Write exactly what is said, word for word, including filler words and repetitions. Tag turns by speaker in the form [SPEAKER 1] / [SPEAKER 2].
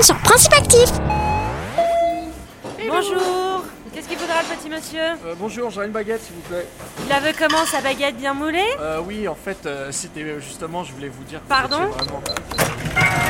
[SPEAKER 1] semaine sur Principe Actif.
[SPEAKER 2] Bonjour. Qu'est-ce qu'il faudra le petit monsieur?
[SPEAKER 3] euh, Bonjour, j'aurais une baguette s'il vous plaît.
[SPEAKER 2] Il la veut comment, sa baguette bien moulée?
[SPEAKER 3] Euh, oui, en fait, euh, c'était justement, je voulais vous dire... que
[SPEAKER 2] Pardon
[SPEAKER 3] vous étiez vraiment...